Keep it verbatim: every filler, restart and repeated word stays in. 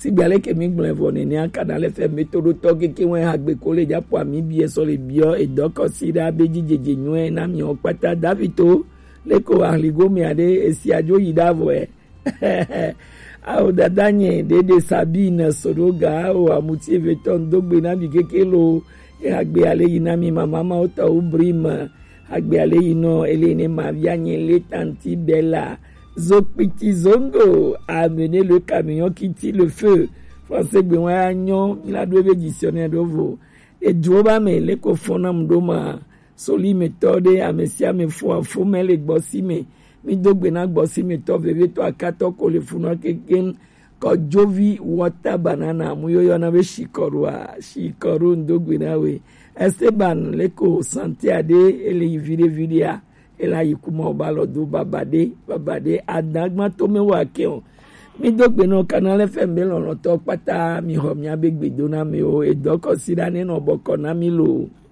si biale ke mi gble vo ne nia Canal F M to do to ke ke wen agbe ko le japo ami bi e so le bio e doko si da be jijeje nwe na mi o pata Davito le ko ahligo mi ade esi ajo yidavo e au dadanye dede Sabine Sodoga o amuti veton dogbe na bi kekelo e agbe ale yina mi mama ma o ta ubrima agbe ale yino elene ma vianye le tanti bella Zokpiti Zongo a amené le camion qui tire le feu. Français Gbenwa Agnon, il a doué dictionnaire de vous. Et Djoba me le kofona mdoma soli méthode a messia me fo fo me le gbossi me mi dogbena gbossi me to veve to akato ko le funo keken ko jovi water banana mu yo na be shikorwa shikoru ndogbena we Esteban le ko santé ade ele vide vidia ela yikuma obalo do babade babade adagma to me wa ke o mi dogbe no Canal F M lo to pata mi ho mi abegbe do na mi o edoko sida ni no boko na mi lo